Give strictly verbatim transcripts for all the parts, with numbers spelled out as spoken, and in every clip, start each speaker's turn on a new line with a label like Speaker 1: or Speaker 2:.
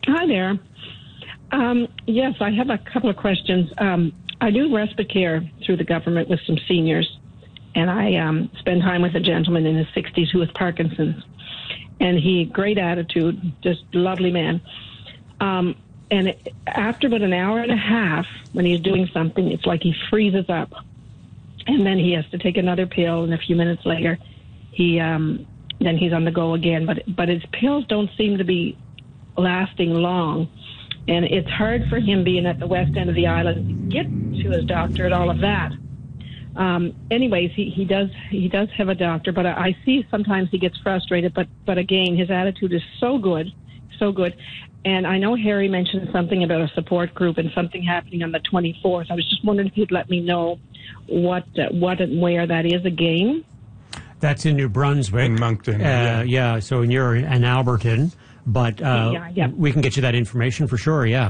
Speaker 1: Hi there. Um, yes, I have a couple of questions. Um, I do respite care through the government with some seniors, and I um, spend time with a gentleman in his sixties who has Parkinson's. And he, great attitude, just lovely man. Um, and it, after about an hour and a half, when he's doing something, it's like he freezes up. And then he has to take another pill, and a few minutes later, he um, then he's on the go again. But but his pills don't seem to be lasting long. And it's hard for him being at the west end of the island to get to his doctor and all of that. Um, anyways, he, he does he does have a doctor, but I, I see sometimes he gets frustrated. But but again, his attitude is so good, so good. And I know Harry mentioned something about a support group and something happening on the twenty-fourth. I was just wondering if you'd let me know what uh, what and where that is again.
Speaker 2: That's in New Brunswick.
Speaker 3: In Moncton.
Speaker 2: Uh,
Speaker 3: yeah.
Speaker 2: yeah, so you're in Alberton. But uh,
Speaker 1: yeah, yeah.
Speaker 2: we can get you that information for sure, yeah.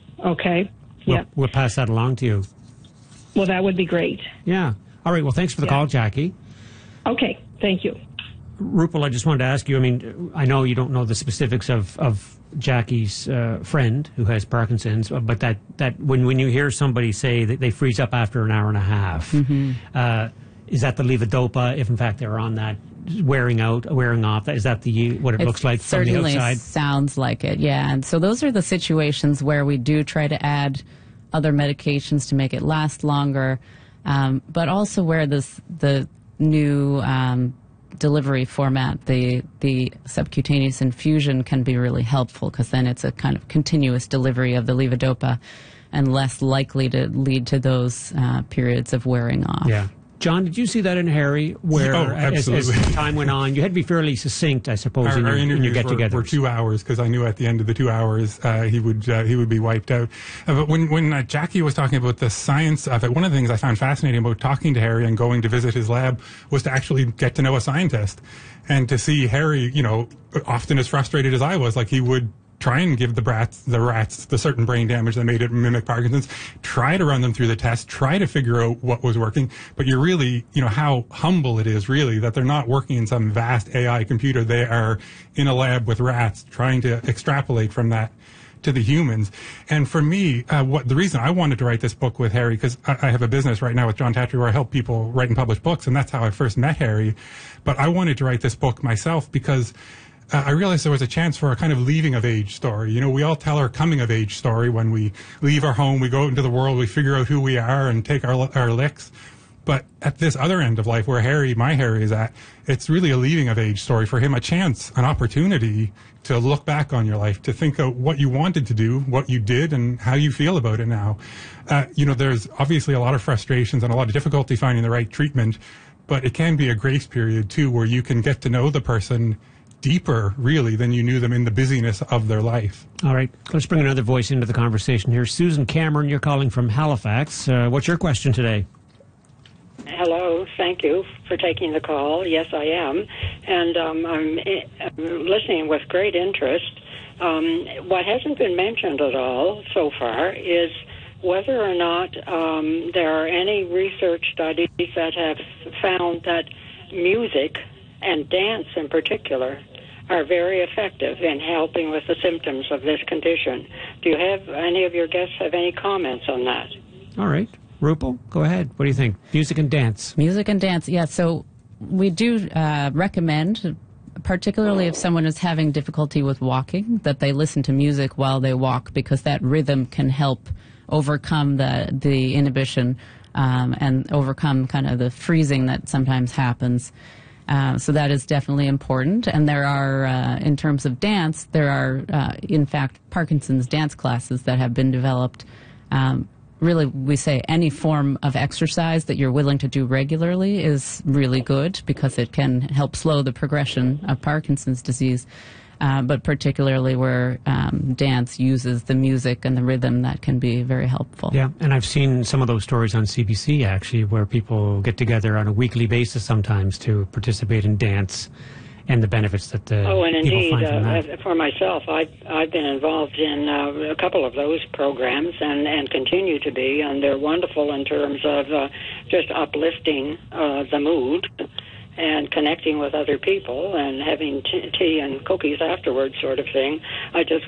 Speaker 1: Okay,
Speaker 2: we'll,
Speaker 1: yeah.
Speaker 2: We'll pass that along to you.
Speaker 1: Well, that would be great.
Speaker 2: Yeah. All right, well, thanks for the
Speaker 1: yeah.
Speaker 2: call, Jackie.
Speaker 1: Okay, thank you.
Speaker 2: Rupal, I just wanted to ask you, I mean, I know you don't know the specifics of, of Jackie's uh, friend who has Parkinson's, but that, that when, when you hear somebody say that they freeze up after an hour and a half, mm-hmm. uh, is that the levodopa, if in fact they're on that, wearing out, wearing off? Is that the what it, it looks like from the outside?
Speaker 4: Certainly sounds like it, yeah. And so those are the situations where we do try to add other medications to make it last longer, um, but also where this the new um, delivery format, the the subcutaneous infusion, can be really helpful, because then it's a kind of continuous delivery of the levodopa and less likely to lead to those uh, periods of wearing off.
Speaker 2: Yeah. John, did you see that in Harry, where
Speaker 3: oh,
Speaker 2: as, as time went on, you had to be fairly succinct, I suppose,
Speaker 3: our,
Speaker 2: in your,
Speaker 3: our
Speaker 2: in your get-togethers?
Speaker 3: Were, were two hours, because I knew at the end of the two hours uh, he would uh, he would be wiped out. Uh, but when when uh, Jackie was talking about the science of it, one of the things I found fascinating about talking to Harry and going to visit his lab was to actually get to know a scientist, and to see Harry, you know, often as frustrated as I was, like he would try and give the rats, the rats, the certain brain damage that made it mimic Parkinson's, try to run them through the test, try to figure out what was working. But you're really, you know, how humble it is really that they're not working in some vast A I computer. They are in a lab with rats trying to extrapolate from that to the humans. And for me, uh, what the reason I wanted to write this book with Harry, because I, I have a business right now with John Tatry where I help people write and publish books, and that's how I first met Harry. But I wanted to write this book myself because Uh, I realized there was a chance for a kind of leaving of age story. You know, we all tell our coming of age story when we leave our home, we go out into the world, we figure out who we are and take our, our licks. But at this other end of life where Harry, my Harry is at, it's really a leaving of age story for him, a chance, an opportunity to look back on your life, to think of what you wanted to do, what you did, and how you feel about it now. Uh, you know, there's obviously a lot of frustrations and a lot of difficulty finding the right treatment, but it can be a grace period too, where you can get to know the person deeper, really, than you knew them in the busyness of their life.
Speaker 2: All right. Let's bring another voice into the conversation here. Susan Cameron, you're calling from Halifax. Uh, what's your question today?
Speaker 5: Hello. Thank you for taking the call. Yes, I am. And um, I'm, I'm listening with great interest. Um, what hasn't been mentioned at all so far is whether or not um, there are any research studies that have found that music, and dance in particular, are very effective in helping with the symptoms of this condition. Do you have, any of your guests have any comments on that?
Speaker 2: All right. Rupal, go ahead. What do you think? Music and dance.
Speaker 4: Music and dance, yeah. So we do uh, recommend, particularly if someone is having difficulty with walking, that they listen to music while they walk, because that rhythm can help overcome the, the inhibition um, and overcome kind of the freezing that sometimes happens. Uh, so that is definitely important. And there are, uh, in terms of dance, there are, uh, in fact, Parkinson's dance classes that have been developed. Um, really, we say any form of exercise that you're willing to do regularly is really good, because it can help slow the progression of Parkinson's disease. Uh, but particularly where um, dance uses the music and the rhythm, that can be very helpful.
Speaker 2: Yeah, and I've seen some of those stories on C B C, actually, where people get together on a weekly basis sometimes to participate in dance and the benefits that the
Speaker 5: oh, and
Speaker 2: people
Speaker 5: indeed,
Speaker 2: find from
Speaker 5: uh,
Speaker 2: that.
Speaker 5: for myself, I've, I've been involved in uh, a couple of those programs and, and continue to be, and they're wonderful in terms of uh, just uplifting uh, the mood and connecting with other people and having t- tea and cookies afterwards, sort of thing. I just